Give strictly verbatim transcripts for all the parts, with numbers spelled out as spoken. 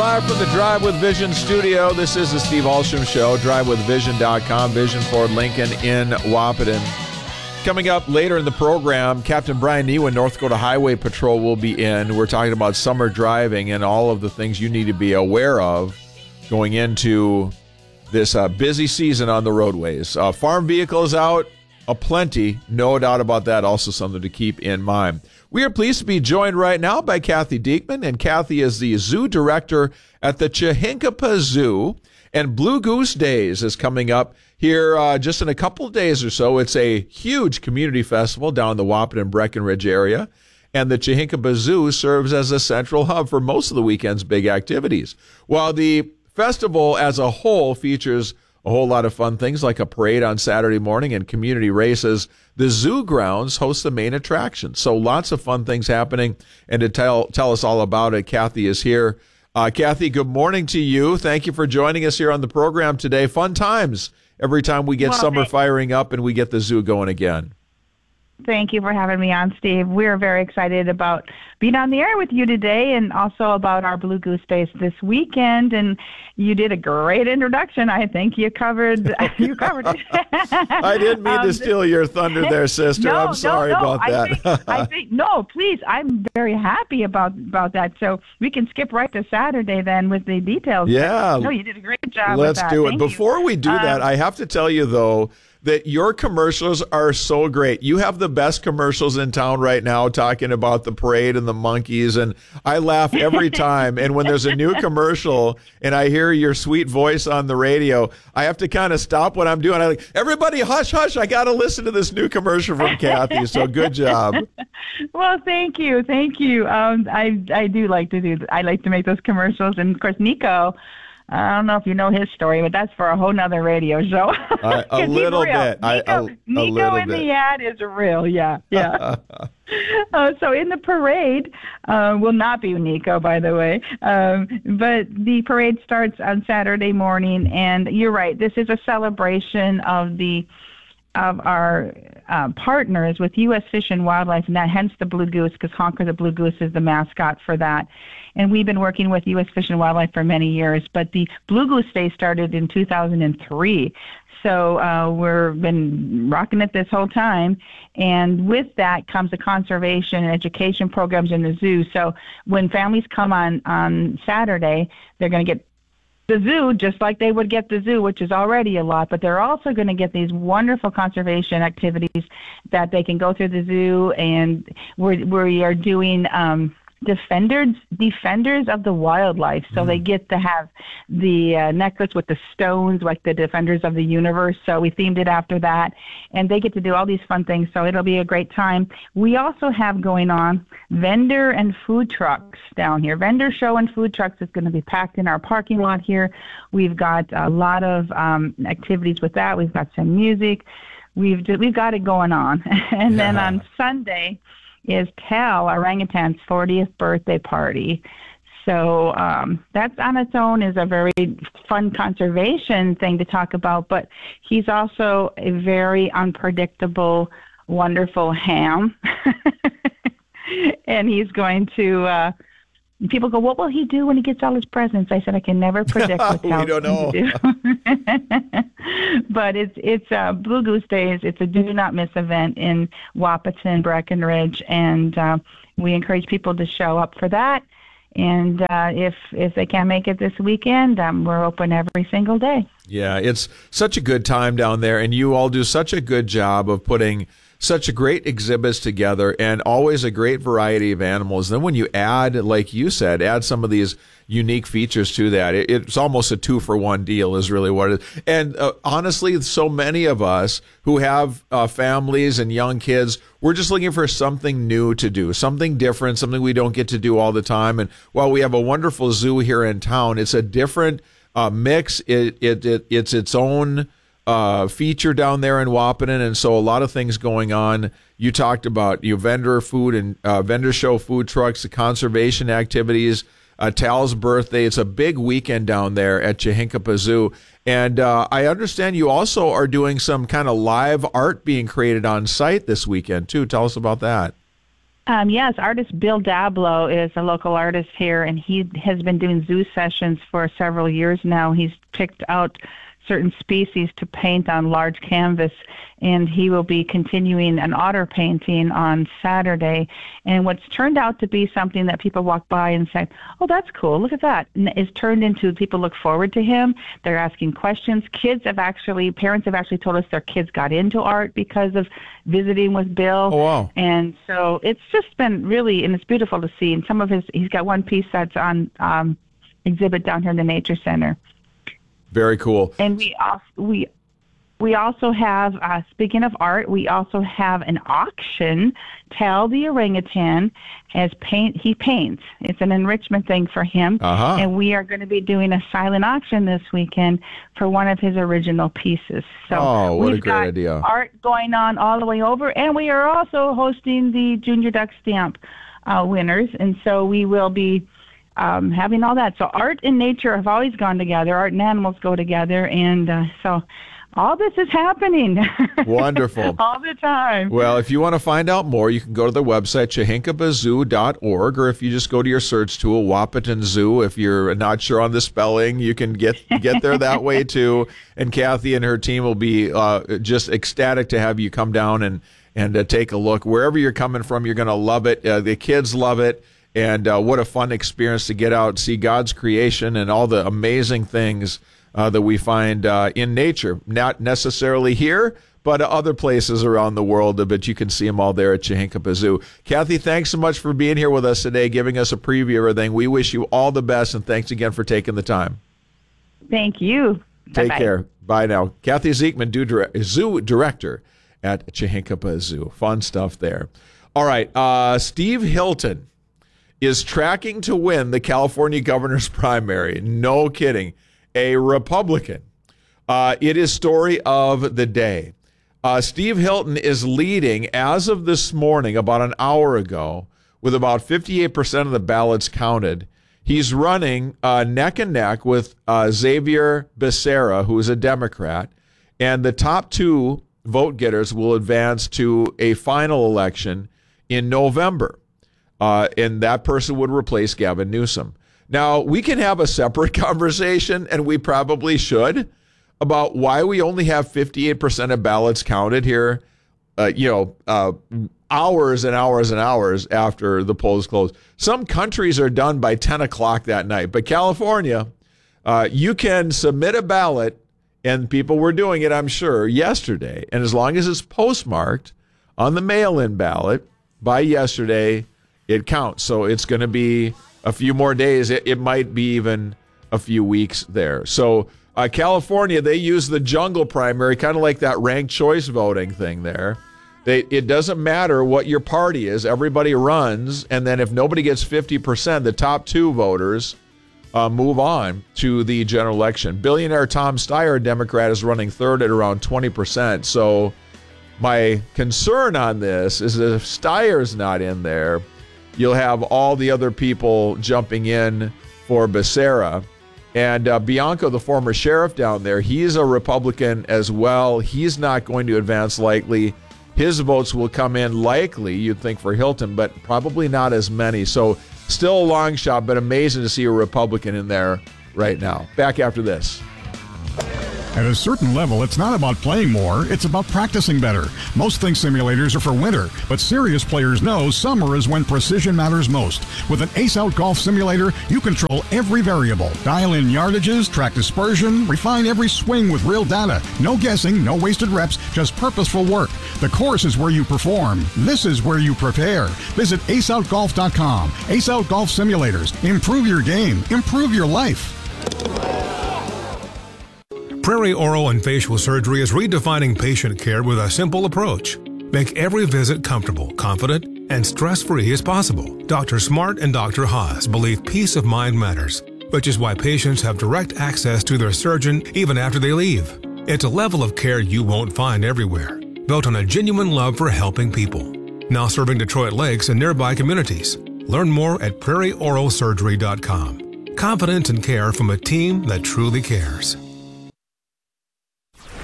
live from the Drive with Vision studio. This is the Steve Alsham Show, drive with vision dot com, Vision Ford Lincoln in Wahpeton. Coming up later in the program, Captain Brian Newen, North Dakota Highway Patrol, will be in. We're talking about summer driving and all of the things you need to be aware of going into this uh, busy season on the roadways. Uh, farm vehicles out aplenty, no doubt about that. Also something to keep in mind. We are pleased to be joined right now by Kathy Diekman, and Kathy is the zoo director at the Chihinkapah Zoo. And Blue Goose Days is coming up here uh, just in a couple of days or so. It's a huge community festival down in the Wahpeton Breckenridge area, and the Chihinkapah Zoo serves as a central hub for most of the weekend's big activities. While the festival as a whole features a whole lot of fun things like a parade on Saturday morning and community races, the zoo grounds host the main attraction. So lots of fun things happening. And to tell tell us all about it, Kathy is here. Uh, Kathy, good morning to you. Thank you for joining us here on the program today. Fun times every time we get well, summer thanks. firing up and we get the zoo going again. Thank you for having me on, Steve. We're very excited about being on the air with you today, and also about our Blue Goose Days this weekend. And you did a great introduction. I think you covered you covered it. I didn't mean um, to steal your thunder there, sister. No, I'm sorry no, no. about that. I think, I think no, please. I'm very happy about about that. So we can skip right to Saturday then with the details. Yeah. No, you did a great job. Let's with that. do it. Thank Before you. we do um, that, I have to tell you though that your commercials are so great. You have the best commercials in town right now, talking about the parade and the monkeys, and I laugh every time. And when there's a new commercial and I hear your sweet voice on the radio, I have to kind of stop what I'm doing. I like, everybody hush, hush. I got to listen to this new commercial from Kathy. So good job. Well, thank you. Thank you. Um, I, I do like to do, I like to make those commercials. And of course, Nico, I don't know if you know his story, but that's for a whole nother radio show. Uh, a little bit. Nico, I, a, Nico a little in bit. the ad is real, yeah, yeah. uh, so in the parade, uh, will not be Nico, by the way, um, but the parade starts on Saturday morning, and you're right, this is a celebration of the of our uh, partners with U S Fish and Wildlife, and that hence the Blue Goose, because Honker the Blue Goose is the mascot for that. And we've been working with U S Fish and Wildlife for many years, but the Blue Goose Day started in two thousand three. So uh, we've been rocking it this whole time. And with that comes the conservation and education programs in the zoo. So when families come on, on Saturday, they're going to get the zoo just like they would get the zoo, which is already a lot, but they're also going to get these wonderful conservation activities that they can go through the zoo. And we're, we are doing um, defenders defenders of the wildlife. So mm. they get to have the uh, necklace with the stones, like the Defenders of the Universe. So we themed it after that, and they get to do all these fun things. So it'll be a great time. We also have going on vendor and food trucks down here. Vendor show and food trucks is going to be packed in our parking lot here. We've got a lot of um, activities with that. We've got some music. We've we've got it going on. And then Yeah. on Sunday is Tal Orangutan's fortieth birthday party. So um, that's on its own is a very fun conservation thing to talk about, but he's also a very unpredictable, wonderful ham. And he's going to, uh, people go, what will he do when he gets all his presents? I said, I can never predict what Tal's we don't know. going to do. But it's it's uh, Blue Goose Days. It's a do not miss event in Wahpeton, Breckenridge, and uh, we encourage people to show up for that. And uh, if if they can't make it this weekend, um, we're open every single day. Yeah, it's such a good time down there, and you all do such a good job of putting such a great exhibits together, and always a great variety of animals. Then when you add, like you said, add some of these unique features to that, it, it's almost a two for one deal is really what it is. And uh, honestly, so many of us who have uh, families and young kids, we're just looking for something new to do, something different, something we don't get to do all the time. And while we have a wonderful zoo here in town, it's a different uh, mix. It, it, it it's its own uh, feature down there in Wahpeton, and so a lot of things going on. You talked about you know, vendor food and uh, vendor show food trucks, the conservation activities, uh, Tal's birthday. It's a big weekend down there at Chihinkapah Zoo. And uh, I understand you also are doing some kind of live art being created on site this weekend, too. Tell us about that. Um, yes, artist Bill Dablo is a local artist here, and he has been doing zoo sessions for several years now. He's picked out certain species to paint on large canvas, and he will be continuing an otter painting on Saturday. And what's turned out to be something that people walk by and say, oh, that's cool, look at that, and is turned into people look forward to him. They're asking questions. Kids have actually, parents have actually told us their kids got into art because of visiting with Bill. Oh, wow. And so it's just been really, and it's beautiful to see. And some of his, he's got one piece that's on um, exhibit down here in the Nature Center. Very cool. And we also, we we also have, uh, speaking of art, we also have an auction. Tal the orangutan has paint. He paints. It's an enrichment thing for him. Uh-huh. And we are going to be doing a silent auction this weekend for one of his original pieces. So oh, what we've a great got idea. Art going on all the way over, and we are also hosting the Junior Duck Stamp uh, winners, and so we will be Um, having all that. So art and nature have always gone together. Art and animals go together. And uh, so all this is happening. Wonderful. all the time. Well, if you want to find out more, you can go to the website, Chehinkaba Zoo dot org, or if you just go to your search tool, Wahpeton Zoo. If you're not sure on the spelling, you can get get there that way too. And Kathy and her team will be uh, just ecstatic to have you come down and, and uh, take a look. Wherever you're coming from, you're going to love it. Uh, the kids love it. And uh, what a fun experience to get out and see God's creation and all the amazing things uh, that we find uh, in nature. Not necessarily here, but other places around the world. But you can see them all there at Chehinkaba Zoo. Kathy, thanks so much for being here with us today, giving us a preview of everything. We wish you all the best, and thanks again for taking the time. Thank you. Take Bye-bye. care. Bye now. Kathy Ziekman, Zoo Director at Chehinkaba Zoo. Fun stuff there. All right, uh, Steve Hilton is tracking to win the California governor's primary. No kidding. A Republican. Uh, it is story of the day. Uh, Steve Hilton is leading as of this morning, about an hour ago, with about fifty-eight percent of the ballots counted. He's running uh, neck and neck with uh, Xavier Becerra, who is a Democrat, and the top two vote getters will advance to a final election in November. Uh, and that person would replace Gavin Newsom. Now, we can have a separate conversation, and we probably should, about why we only have fifty-eight percent of ballots counted here, uh, you know, uh, hours and hours and hours after the polls close. Some countries are done by ten o'clock that night, but California, uh, you can submit a ballot, and people were doing it, I'm sure, yesterday. And as long as it's postmarked on the mail-in ballot by yesterday, it counts. So it's going to be a few more days. It, it might be even a few weeks there. So uh, California, they use the jungle primary, kind of like that ranked choice voting thing there. They, it doesn't matter what your party is. Everybody runs. And then if nobody gets fifty percent, the top two voters uh, move on to the general election. Billionaire Tom Steyer, Democrat, is running third at around twenty percent. So my concern on this is that if Steyer's not in there, you'll have all the other people jumping in for Becerra. And uh, Bianco, the former sheriff down there, he's a Republican as well. He's not going to advance likely. His votes will come in likely, you'd think, for Hilton, but probably not as many. So still a long shot, but amazing to see a Republican in there right now. Back after this. At a certain level, it's not about playing more, it's about practicing better. Most think simulators are for winter, but serious players know summer is when precision matters most. With an Ace Out Golf Simulator, you control every variable. Dial in yardages, track dispersion, refine every swing with real data. No guessing, no wasted reps, just purposeful work. The course is where you perform. This is where you prepare. Visit ace out golf dot com. Ace Out Golf Simulators. Improve your game. Improve your life. Prairie Oral and Facial Surgery is redefining patient care with a simple approach. Make every visit comfortable, confident, and stress-free as possible. Doctor Smart and Doctor Haas believe peace of mind matters, which is why patients have direct access to their surgeon even after they leave. It's a level of care you won't find everywhere, built on a genuine love for helping people. Now serving Detroit Lakes and nearby communities. Learn more at prairie oral surgery dot com. Confidence and care from a team that truly cares.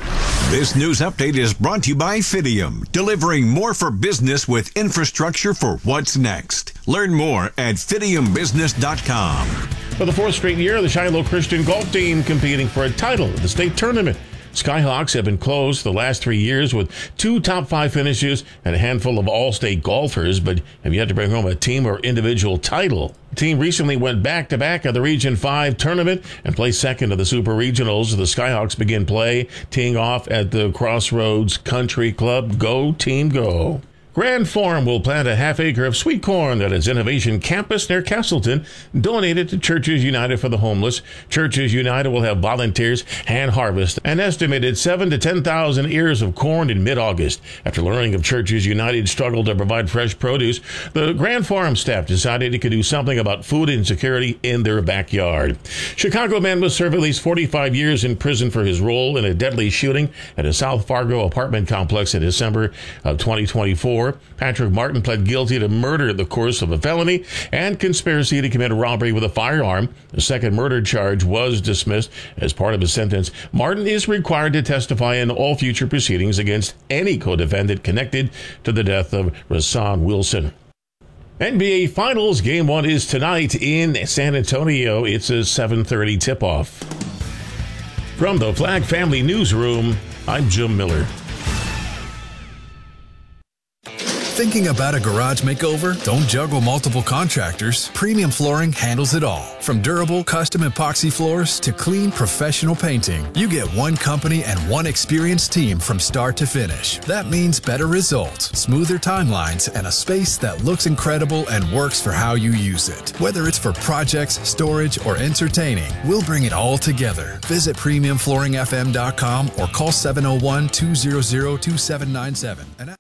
This news update is brought to you by Fidium, delivering more for business with infrastructure for what's next. Learn more at fidium business dot com. For the fourth straight year, the Shiloh Christian golf team competing for a title at the state tournament. Skyhawks have been close the last three years with two top five finishes and a handful of all-state golfers, but have yet to bring home a team or individual title. The team recently went back-to-back at the Region five tournament and placed second of the Super Regionals. The Skyhawks begin play, teeing off at the Crossroads Country Club. Go, team, go. Grand Forum will plant a half acre of sweet corn at its Innovation Campus near Castleton, donated to Churches United for the Homeless. Churches United will have volunteers hand harvest an estimated seven to ten thousand ears of corn in mid-August. After learning of Churches United's struggle to provide fresh produce, the Grand Forum staff decided it could do something about food insecurity in their backyard. Chicago man was served at least forty-five years in prison for his role in a deadly shooting at a South Fargo apartment complex in December of twenty twenty-four. Patrick Martin pled guilty to murder in the course of a felony and conspiracy to commit robbery with a firearm. The second murder charge was dismissed as part of his sentence. Martin is required to testify in all future proceedings against any co-defendant connected to the death of Rasan Wilson. N B A Finals Game one is tonight in San Antonio. It's a seven thirty tip-off. From the Flag Family Newsroom, I'm Jim Miller. Thinking about a garage makeover? Don't juggle multiple contractors. Premium Flooring handles it all. From durable custom epoxy floors to clean professional painting, you get one company and one experienced team from start to finish. That means better results, smoother timelines, and a space that looks incredible and works for how you use it. Whether it's for projects, storage, or entertaining, we'll bring it all together. Visit premium flooring f m dot com or call seven oh one, two hundred, two seven nine seven.